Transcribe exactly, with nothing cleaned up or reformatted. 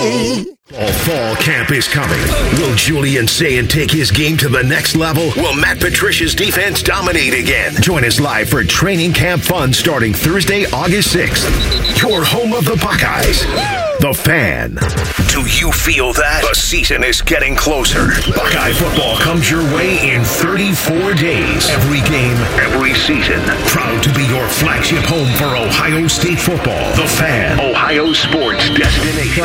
way. All fall camp is coming. Will Julian Sayin take his game to the next level? Will Matt Patricia's defense dominate again? Join us live for training camp fun starting Thursday, August sixth. Your home of the Buckeyes. The Fan. Do you feel that? The season is getting closer. Buckeye football comes your way in thirty-four days. Every game, every season. Proud to be your flagship home for Ohio State football. The Fan. Ohio sports destination.